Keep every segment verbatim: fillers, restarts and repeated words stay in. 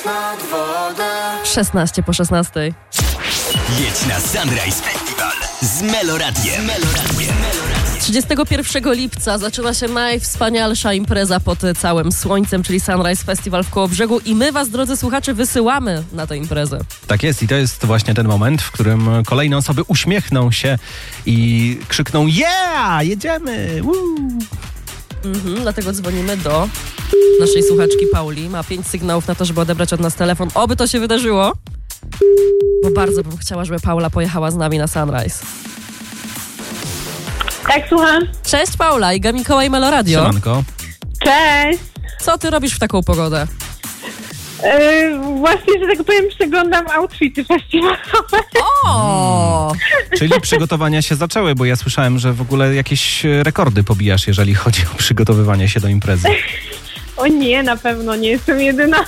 nad wodę. szesnaście po szesnastej. Jedź na Sunrise Festival z Meloradiem. Meloradiem. trzydziestego pierwszego lipca zaczyna się najwspanialsza impreza pod całym słońcem, czyli Sunrise Festival w Kołobrzegu i my was, drodzy słuchacze, wysyłamy na tę imprezę. Tak jest i to jest właśnie ten moment, w którym kolejne osoby uśmiechną się i krzykną yeah, jedziemy! Woo! Mhm, dlatego dzwonimy do naszej słuchaczki Pauli. Ma pięć sygnałów na to, żeby odebrać od nas telefon. Oby to się wydarzyło, bo bardzo bym chciała, żeby Paula pojechała z nami na Sunrise. Tak, słucham. Cześć Paula, Iga Mikołaj, Meloradio. Siemanko. Cześć. Co ty robisz w taką pogodę? Yy, właśnie, że tak powiem, przeglądam outfity festiwalowe. O! Czyli przygotowania się zaczęły, bo ja słyszałem, że w ogóle jakieś rekordy pobijasz, jeżeli chodzi o przygotowywanie się do imprezy. O nie, na pewno nie jestem jedyna.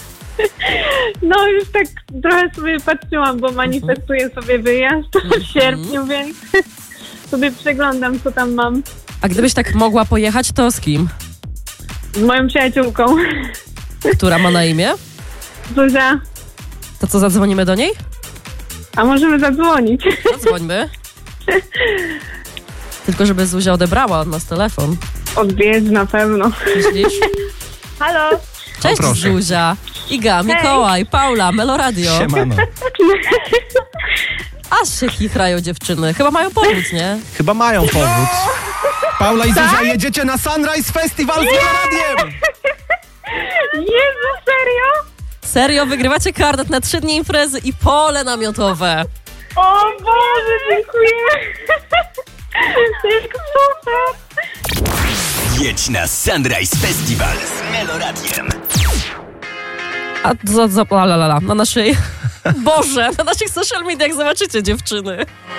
No już tak trochę sobie patrzyłam, bo manifestuję sobie wyjazd w sierpniu, więc sobie przeglądam, co tam mam. A gdybyś tak mogła pojechać, to z kim? Z moją przyjaciółką. Która ma na imię? Zuzia, To co, zadzwonimy do niej? a możemy zadzwonić? Zadzwońmy. Tylko żeby Zuzia odebrała od nas telefon. Odbierz na pewno. Myślisz? Halo? Cześć O, proszę. Zuzia, Iga, Mikołaj, Paula, Meloradio. Siemano. Aż się chichrają dziewczyny. Chyba mają powód, nie? Chyba mają powód. Paula i Zuzia, jedziecie na Sunrise Festival z Meloradiem! Jezu, serio? Serio, wygrywacie karnet na trzy dni imprezy i pole namiotowe. O Boże, dziękuję. Jak super. Jedź na Sunrise Festival z Meloradiem. A za, za, la, la, la, na naszej... Boże, na naszych social mediach zobaczycie, dziewczyny.